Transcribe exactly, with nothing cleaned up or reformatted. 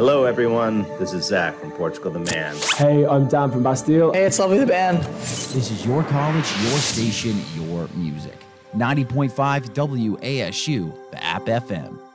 Hello, everyone. This is Zach from Portugal the Man. Hey, I'm Dan from Bastille. Hey, it's Lovely the Band. This is your college, your station, your music. ninety point five W A S U, the App F M.